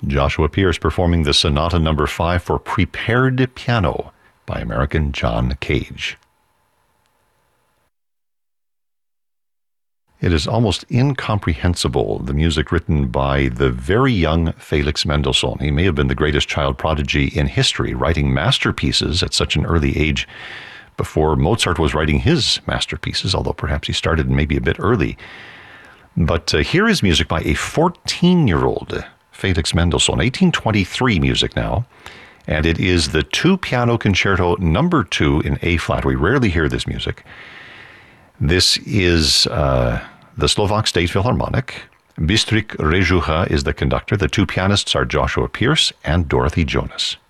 Joshua Pierce performing the Sonata Number 5 for prepared piano by American John Cage. It is almost incomprehensible, the music written by the very young Felix Mendelssohn. He may have been the greatest child prodigy in history, writing masterpieces at such an early age before Mozart was writing his masterpieces, although perhaps he started maybe a bit early. But here is music by a 14-year-old Felix Mendelssohn, 1823 music now, and it is the 2 Piano Concerto Number 2 in A-flat. We rarely hear this music. This is the Slovak State Philharmonic. Bystrik Režucha is the conductor. The 2 pianists are Joshua Pierce and Dorothy Jonas.